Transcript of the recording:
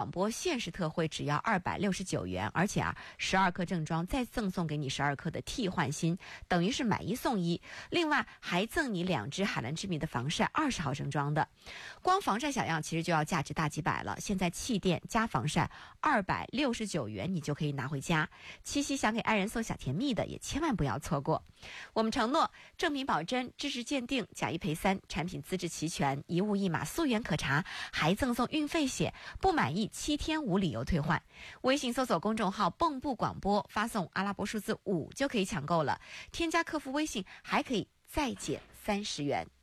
广播限时特惠只要269元，而且12颗正装再赠送给你12颗的替换芯，等于是买1送1。另外还赠你2支海蓝之谜的防晒20毫升装的。光防晒小样其实就要价值大几百了，现在气垫加防晒269元你就可以拿回家。七夕想给爱人送小甜蜜的也千万不要错过。我们承诺正品保真，知识鉴定，假一赔3，产品资质齐全，一物一码，溯源可查，还赠送运费险，不满意7天无理由退换。微信搜索公众号蚌埠广播，发送阿拉伯数字5就可以抢购了，添加客服微信还可以再减30元。